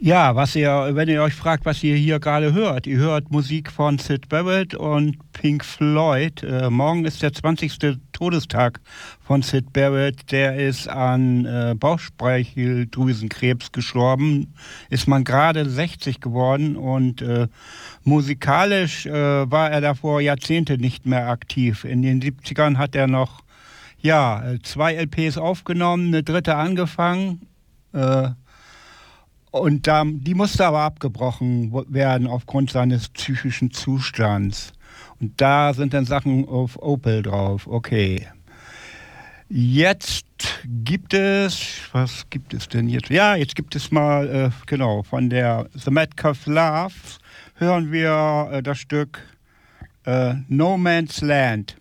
Ja, wenn ihr euch fragt, was ihr hier gerade hört, ihr hört Musik von Syd Barrett und Pink Floyd. Morgen ist der 20. Todestag von Syd Barrett. Der ist an Bauchspeicheldrüsenkrebs gestorben. Ist man gerade 60 geworden und musikalisch war er davor Jahrzehnte nicht mehr aktiv. In den 70ern hat er noch zwei LPs aufgenommen, eine dritte angefangen. Äh, die musste aber abgebrochen werden aufgrund seines psychischen Zustands. Und da sind dann Sachen auf Opel drauf. Okay. Jetzt was gibt es denn jetzt? Ja, jetzt gibt es mal, von der The Metcalf Loves hören wir das Stück No Man's Land.